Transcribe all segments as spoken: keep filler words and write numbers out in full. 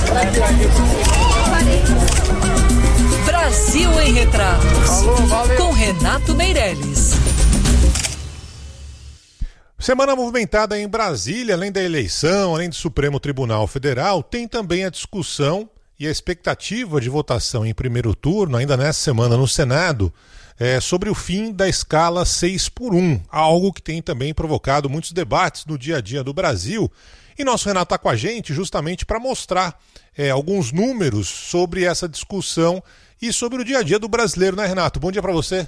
Brasil em Retratos. Alô, valeu. Com Renato Meirelles. Semana movimentada em Brasília, além da eleição, além do Supremo Tribunal Federal, tem também a discussão e a expectativa de votação em primeiro turno, ainda nessa semana no Senado, é, sobre o fim da escala seis por um, algo que tem também provocado muitos debates no dia a dia do Brasil. E nosso Renato está com a gente justamente para mostrar é, alguns números sobre essa discussão e sobre o dia a dia do brasileiro, né, Renato? Bom dia para você.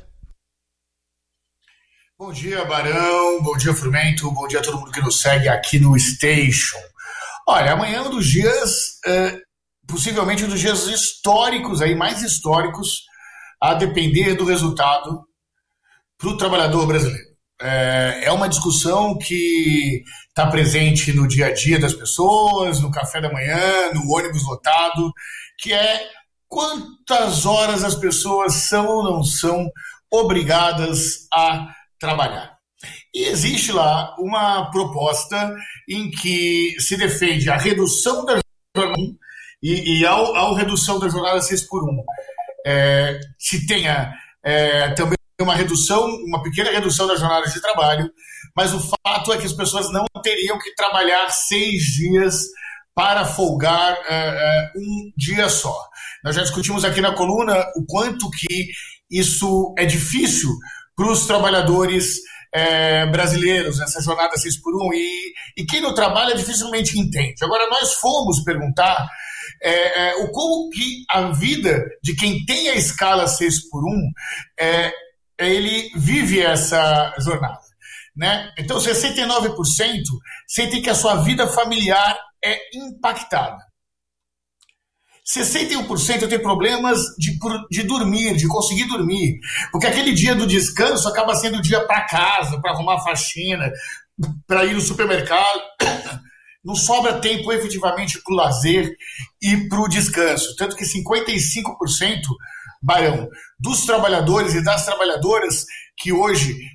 Bom dia, Barão, bom dia, Frumento, bom dia a todo mundo que nos segue aqui no Station. Olha, amanhã é um dos dias, é, possivelmente um dos dias históricos, aí, mais históricos, a depender do resultado para o trabalhador brasileiro. É, é uma discussão que está presente no dia a dia das pessoas, no café da manhã, no ônibus lotado, que é quantas horas as pessoas são ou não são obrigadas a trabalhar. E existe lá uma proposta em que se defende a redução da jornada e, e ao, ao redução da jornada seis por um, é, se tenha é, também uma redução, uma pequena redução da jornada de trabalho, mas o fato é que as pessoas não teriam que trabalhar seis dias para folgar é, é, um dia só. Nós já discutimos aqui na coluna o quanto que isso é difícil para os trabalhadores é, brasileiros, essa jornada seis por um, e, e quem não trabalha dificilmente entende. Agora, nós fomos perguntar é, é, o como que a vida de quem tem a escala seis por um, é, ele vive essa jornada, né? Então, sessenta e nove por cento sentem que a sua vida familiar é impactada. sessenta e um por cento tem problemas de, de dormir, de conseguir dormir, porque aquele dia do descanso acaba sendo o dia para casa, para arrumar faxina, para ir no supermercado. Não sobra tempo efetivamente para o lazer e para o descanso. Tanto que cinquenta e cinco por cento, Barão, dos trabalhadores e das trabalhadoras que hoje